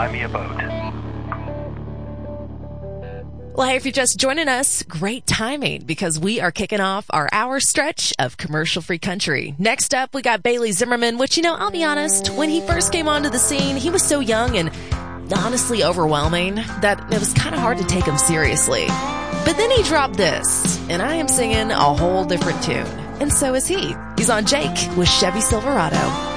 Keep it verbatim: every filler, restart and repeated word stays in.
Buy Me a Boat. Well, hey, if you're just joining us, great timing because we are kicking off our hour stretch of commercial-free country. Next up, we got Bailey Zimmerman, which, you know, I'll be honest, when he first came onto the scene, he was so young and honestly overwhelming that it was kind of hard to take him seriously. But then he dropped this, and I am singing a whole different tune. And so is he. He's on Jake with Chevy Silverado.